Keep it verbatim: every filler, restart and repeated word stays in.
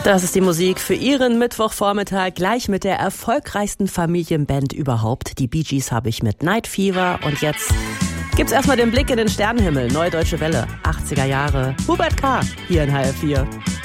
Das ist die Musik für Ihren Mittwochvormittag, gleich mit der erfolgreichsten Familienband überhaupt. Die Bee Gees habe ich mit Night Fever. Und jetzt gibt's erstmal den Blick in den Sternenhimmel. Neue Deutsche Welle, achtziger Jahre. Hubert K. hier in H F vier.